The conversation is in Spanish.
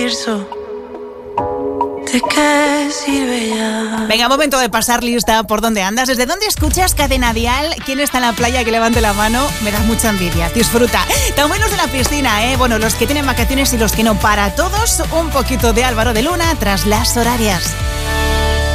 estirso. ¿De qué sirve ya? Venga, momento de pasar lista. ¿Por dónde andas? ¿Desde dónde escuchas Cadena Dial? ¿Quién está en la playa? Que levante la mano. Me das mucha envidia. Disfruta. También los de la piscina, ¿eh? Bueno, los que tienen vacaciones y los que no. Para todos, un poquito de Álvaro de Luna tras las horarias.